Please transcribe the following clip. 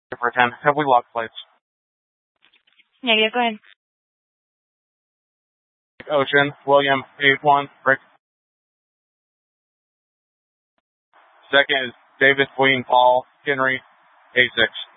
For 10. Have we locked plates? Negative, go ahead. Ocean, William, 8-1, Rick. Second is David, Queen, Paul, Henry, 8-6.